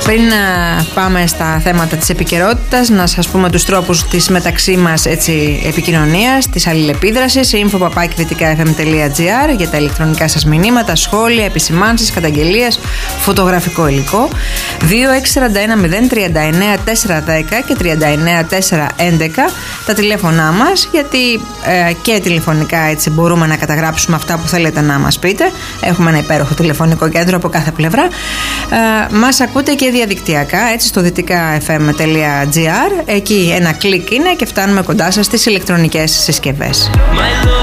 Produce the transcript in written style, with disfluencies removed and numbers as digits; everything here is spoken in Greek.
Πριν πάμε στα θέματα της επικαιρότητας, να σας πούμε τους τρόπους της μεταξύ μας επικοινωνίας, της αλληλεπίδρασης. info@dvtkfm.gr για τα ηλεκτρονικά σας μηνύματα, σχόλια, επισημάνσεις, καταγγελίες, φωτογραφικό υλικό. 2641-039-410 και 39-411 τα τηλέφωνά μας, γιατί και τηλεφωνικά έτσι μπορούμε να καταγράψουμε αυτά που θέλετε να μας πείτε. Έχουμε ένα υπέροχο τηλεφωνικό κέντρο από κάθε πλευρά. Μας ακούτε και διαδικτυακά, έτσι, στο dvtkfm.gr. Εκεί ένα κλικ είναι και φτάνουμε κοντά σας στις ηλεκτρονικές συσκευές.